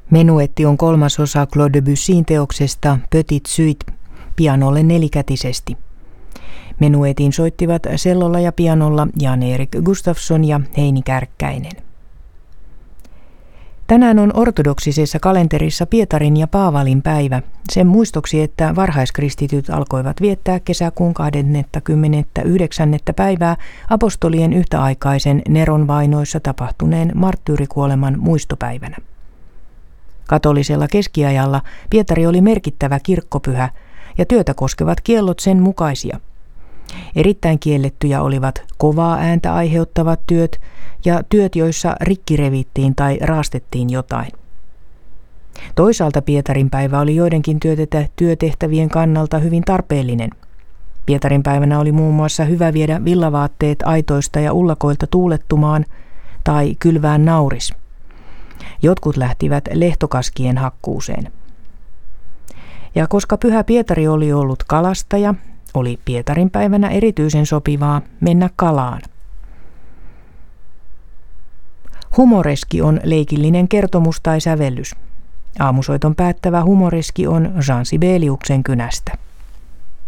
Menuetti on kolmasosa Claude Debussyn teoksesta Petit Suite pianolle nelikätisesti. Menuetin soittivat sellolla ja pianolla Jan-Erik Gustafsson ja Heini Kärkkäinen. Tänään on ortodoksisessa kalenterissa Pietarin ja Paavalin päivä, sen muistoksi, että varhaiskristityt alkoivat viettää kesäkuun 29. päivää apostolien yhtäaikaisen Neron vainoissa tapahtuneen marttyyrikuoleman muistopäivänä. Katolisella keskiajalla Pietari oli merkittävä kirkkopyhä ja työtä koskevat kiellot sen mukaisia. Erittäin kiellettyjä olivat kovaa ääntä aiheuttavat työt ja työt, joissa rikki revittiin tai raastettiin jotain. Toisaalta Pietarin päivä oli joidenkin työtehtävien kannalta hyvin tarpeellinen. Pietarin päivänä oli muun muassa hyvä viedä villavaatteet aitoista ja ullakoilta tuulettumaan tai kylvään nauris. Jotkut lähtivät lehtokaskien hakkuuseen. Ja koska pyhä Pietari oli ollut kalastaja, oli Pietarin päivänä erityisen sopivaa mennä kalaan. Humoreski on leikillinen kertomus tai sävellys. Aamusoiton päättävä humoreski on Jean Sibeliuksen Kynästä.